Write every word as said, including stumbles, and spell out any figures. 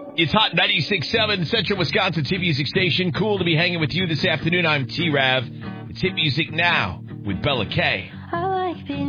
It's Hot ninety-six point seven, Central Wisconsin Hit Music Station. Cool to be hanging with you this afternoon. I'm T-Rav. It's Hit Music Now with Bella K.